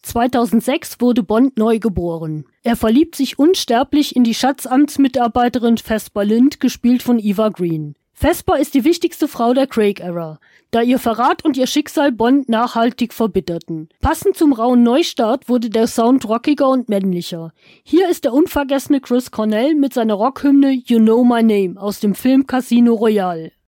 2006 wurde Bond neugeboren. Er verliebt sich unsterblich in die Schatzamtsmitarbeiterin Vesper Lynd, gespielt von Eva Green. Vesper ist die wichtigste Frau der Craig-Ära, da ihr Verrat und ihr Schicksal Bond nachhaltig verbitterten. Passend zum rauen Neustart wurde der Sound rockiger und männlicher. Hier ist der unvergessene Chris Cornell mit seiner Rockhymne You Know My Name aus dem Film Casino Royale.